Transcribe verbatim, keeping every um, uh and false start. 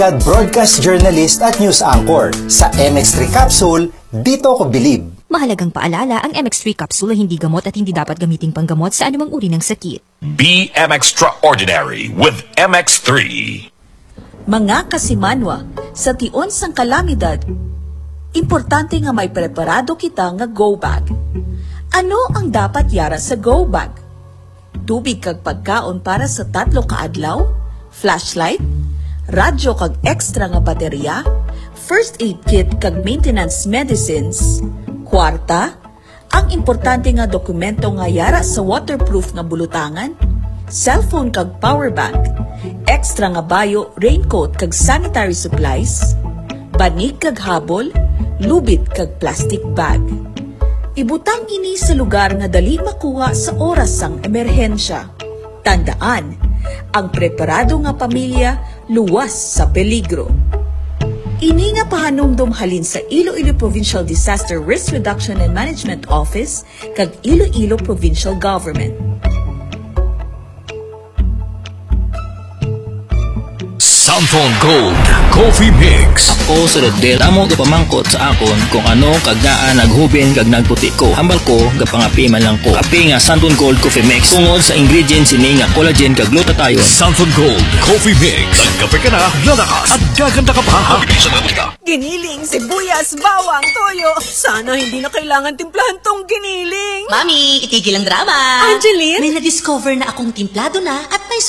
broadcast journalist at news anchor. Sa M X three Capsule, dito ko bilib. Mahalagang paalala, ang M X three Capsule ay hindi gamot at hindi dapat gamiting panggamot sa anumang uri ng sakit. Be M Extraordinary with M X three. Mga kasimanwa, sa tion sang kalamidad, importante nga may preparado kita nga go bag. Ano ang dapat yara sa go bag? Tubig kag pagkaon para sa tatlo ka adlaw, flashlight, radyo kag extra nga baterya, first aid kit kag maintenance medicines, kwarta, ang importante nga dokumento nga yara sa waterproof nga bulutangan, cellphone kag power bank, extra nga bayo, raincoat kag sanitary supplies, banig kag habol, lubid kag plastic bag. Ibutang ini sa lugar nga dali makuha sa oras sang emerhensya. Tandaan, ang preparado nga pamilya luwas sa peligro. Ini nga pahanumdum halin sa Iloilo Provincial Disaster Risk Reduction and Management Office kag Iloilo Provincial Government. Santon Gold Coffee Mix. Ako sa Rodel, amo gapamangkot sa akon kung ano kagdaan naghubin kag nagputi ko. Hambal ko gapangapi man lang ko. Api nga Santon Gold Coffee Mix. Tungod sa ingredients ini nga collagen kag glutathione. Santon Gold Coffee Mix. Nagkape ka na, lalakas at gaganda ka pa. Sa mga Giniling, sibuyas, bawang, toyo. Sana hindi na kailangan timplahan tong giniling. Mami, itigil ang drama. Angeline? May na-discover na akong timplado na at may